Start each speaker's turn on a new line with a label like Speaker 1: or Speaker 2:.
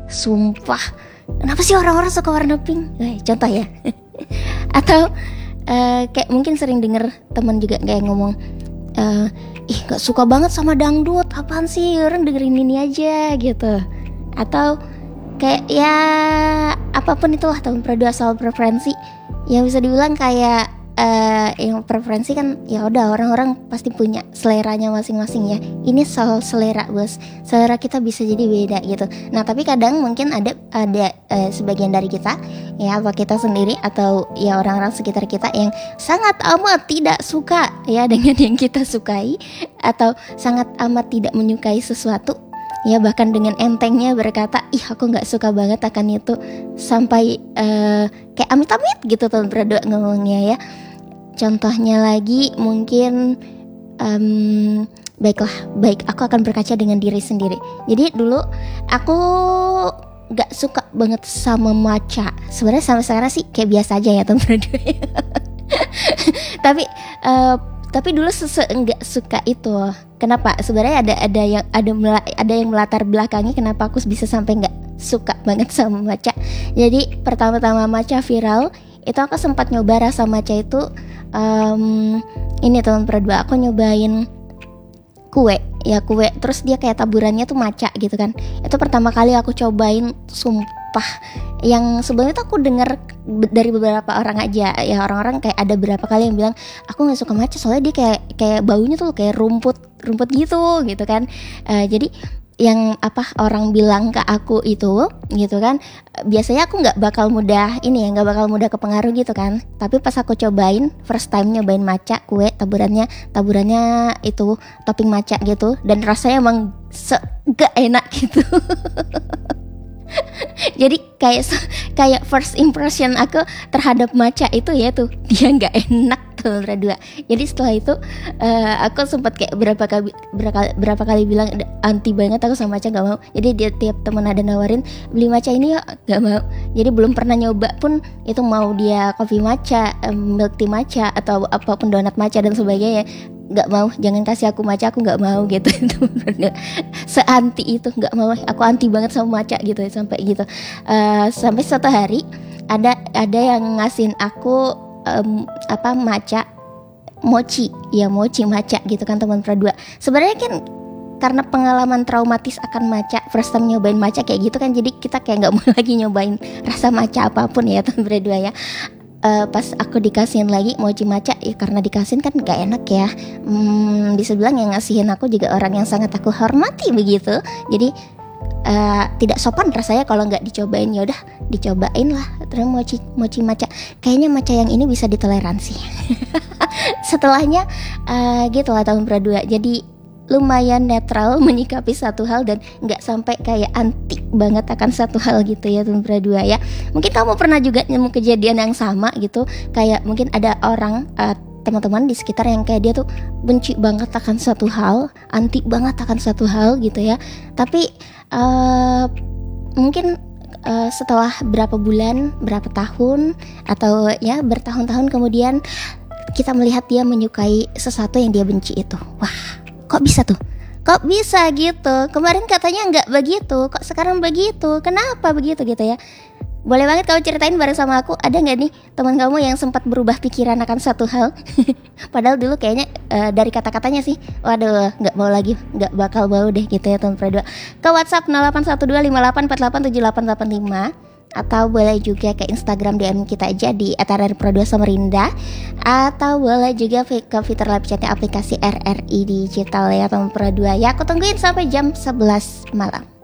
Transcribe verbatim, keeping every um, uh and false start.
Speaker 1: sumpah, kenapa sih orang-orang suka warna pink? Eh, contoh ya. Atau uh, kayak mungkin sering denger teman juga kayak ngomong, uh, ih gak suka banget sama dangdut, apaan sih orang dengerin ini aja gitu. Atau kayak ya apapun itulah tahun perdua soal preferensi. Yang bisa dibilang kayak uh, yang preferensi kan ya udah orang-orang pasti punya seleranya masing-masing ya. Ini soal selera bos, selera kita bisa jadi beda gitu. Nah tapi kadang mungkin ada ada uh, sebagian dari kita ya, apa kita sendiri atau ya orang-orang sekitar kita yang sangat amat tidak suka ya dengan yang kita sukai, atau sangat amat tidak menyukai sesuatu. Ya bahkan dengan entengnya berkata, ih aku gak suka banget akan itu. Sampai uh, kayak amit-amit gitu tahun perdua ngomongnya ya. Contohnya lagi mungkin um, baiklah, baik aku akan berkaca dengan diri sendiri. Jadi dulu aku gak suka banget sama matcha. Sebenarnya sampai sekarang sih kayak biasa aja ya tahun perdua. Tapi uh, tapi dulu sese enggak suka itu. Kenapa? Sebenarnya ada ada yang ada ada yang melatar belakangi kenapa aku bisa sampai enggak suka banget sama matcha. Jadi pertama-tama matcha viral itu aku sempat nyoba rasa matcha itu um, ini tahun perdua aku nyobain kue ya kue terus dia kayak taburannya tuh matcha gitu kan. Itu pertama kali aku cobain, sumpah. Yang sebelumnya tuh aku dengar dari beberapa orang aja ya, orang-orang kayak ada beberapa kali yang bilang aku nggak suka matcha soalnya dia kayak kayak baunya tuh kayak rumput rumput gitu gitu kan. Uh, jadi yang apa orang bilang ke aku itu gitu kan, biasanya aku nggak bakal mudah ini ya nggak bakal mudah kepengaruh gitu kan. Tapi pas aku cobain first time nyobain matcha kue taburannya taburannya itu topping matcha gitu, dan rasanya emang gak enak gitu. Jadi kayak kayak first impression aku terhadap matcha itu ya tuh dia nggak enak tahun perdua. Jadi setelah itu uh, aku sempat kayak berapa kali berapa kali, berapa kali bilang anti banget aku sama matcha, nggak mau. Jadi dia tiap teman ada nawarin beli matcha ini yuk, nggak mau. Jadi belum pernah nyoba pun itu, mau dia coffee matcha, um, milk tea matcha atau apapun donat matcha dan sebagainya, nggak mau, jangan kasih aku matcha, aku nggak mau gitu. Seanti itu, nggak mau, aku anti banget sama matcha gitu sampai gitu. Uh, sampai suatu hari ada ada yang ngasihin aku um, apa matcha mochi ya mochi matcha gitu kan teman perdua. Sebenarnya kan karena pengalaman traumatis akan matcha, first time nyobain matcha kayak gitu kan, jadi kita kayak nggak mau lagi nyobain rasa matcha apapun ya teman perdua ya. Uh, pas aku dikasihin lagi mochi matcha ya, karena dikasihin kan gak enak ya, hmm, bisa bilang yang ngasihin aku juga orang yang sangat aku hormati begitu. Jadi uh, tidak sopan rasanya kalau nggak dicobain. Ya udah dicobain lah terus mochi mochi matcha, kayaknya matcha yang ini bisa ditoleransi. Setelahnya uh, gitu lah tahun perdua, jadi lumayan netral menyikapi satu hal dan nggak sampai kayak anti banget akan satu hal gitu ya tahun perdua ya. Mungkin kamu pernah juga nemu kejadian yang sama gitu, kayak mungkin ada orang uh, teman-teman di sekitar yang kayak dia tuh benci banget akan satu hal, anti banget akan satu hal gitu ya. Tapi uh, mungkin uh, setelah berapa bulan, berapa tahun atau ya bertahun-tahun kemudian kita melihat dia menyukai sesuatu yang dia benci itu. Wah, kok bisa tuh? Kok bisa gitu? Kemarin katanya nggak begitu, kok sekarang begitu? Kenapa begitu gitu ya? Boleh banget kamu ceritain bareng sama aku. Ada nggak nih teman kamu yang sempat berubah pikiran akan satu hal? Padahal dulu kayaknya uh, dari kata-katanya sih, waduh nggak mau lagi, nggak bakal mau deh gitu ya tahun perdua. Ke WhatsApp nol delapan satu dua lima delapan empat delapan tujuh delapan delapan lima. Atau boleh juga ke Instagram D M kita aja di et r r perdua samarinda. Atau boleh juga ke fitur live chatnya aplikasi R R I Digital ya tahun perdua ya. Aku tungguin sampai jam sebelas malam.